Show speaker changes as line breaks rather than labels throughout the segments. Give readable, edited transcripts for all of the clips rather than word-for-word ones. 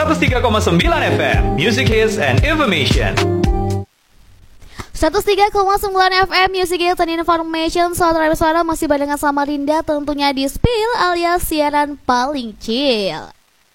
103,9 FM Music Hits and Information.
103,9 FM Music Hits and Information. Saudara masih barengan sama Linda tentunya di Spill alias siaran paling chill.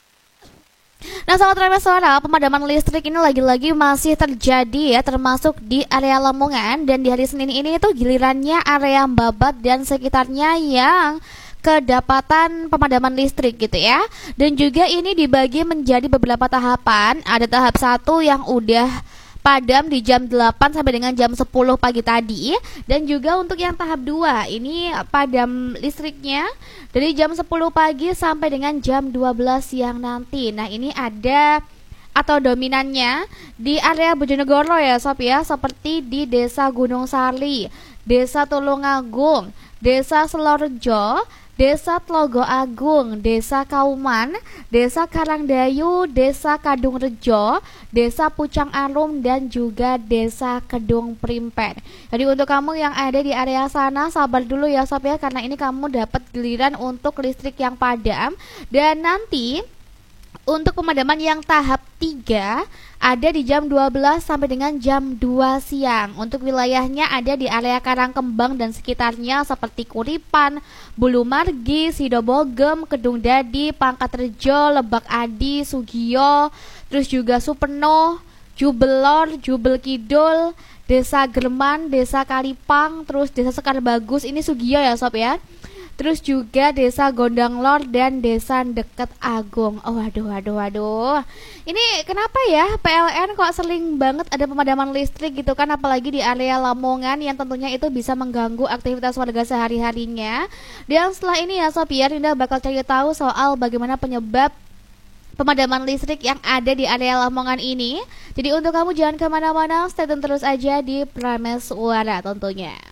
Nah saudara, pemadaman listrik ini lagi-lagi masih terjadi ya, termasuk di area Lamongan. Dan di hari Senin ini itu gilirannya area Babat dan sekitarnya yang kedapatan pemadaman listrik gitu ya. Dan juga ini dibagi menjadi beberapa tahapan. Ada tahap 1 yang udah padam di jam 8 sampai dengan jam 10 pagi tadi. Dan juga untuk yang tahap 2 ini padam listriknya dari jam 10 pagi sampai dengan jam 12 siang nanti. Nah ini ada atau dominannya di area Bojonegoro ya sob ya, seperti di Desa Gunung Sari, Desa Tulungagung, Desa Selorjo, Desa Tlogo Agung, Desa Kauman, Desa Karangdayu, Desa Kadung Rejo, Desa Pucang Arum, dan juga Desa Kedung Primpen. Jadi untuk kamu yang ada di area sana sabar dulu ya sob ya, karena ini kamu dapat giliran untuk listrik yang padam. Dan nanti untuk pemadaman yang tahap 3 ada di jam 12 sampai dengan jam 2 siang. Untuk wilayahnya ada di area Karangkembang dan sekitarnya seperti Kuripan, Bulumargi, Sidobogem, Kedung Dadi, Pangkatrejo, Lebak Adi, Sugiyo, terus juga Supeno, Jubelor, Jubel Kidul, Desa German, Desa Kalipang, terus Desa Sekar Bagus, ini Sugiyo ya sob ya. Terus juga Desa Gondanglor dan Desa Deket Agung. Oh waduh. Ini kenapa ya PLN kok sering banget ada pemadaman listrik gitu kan, apalagi di area Lamongan yang tentunya itu bisa mengganggu aktivitas warga sehari-harinya. Dan setelah ini ya sob ya, Rinda bakal cari tahu soal bagaimana penyebab pemadaman listrik yang ada di area Lamongan ini. Jadi untuk kamu jangan kemana-mana, stay tune terus aja di Prameswara tentunya.